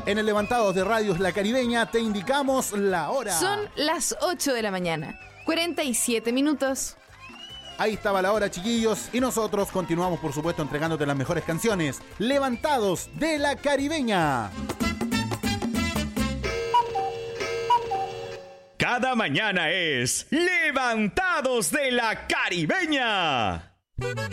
En el Levantados de Radios La Caribeña te indicamos la hora. Son las 8 de la mañana, 47 minutos. Ahí estaba la hora, chiquillos, y nosotros continuamos, por supuesto, entregándote las mejores canciones. Levantados de La Caribeña. Cada mañana es Levantados de La Caribeña.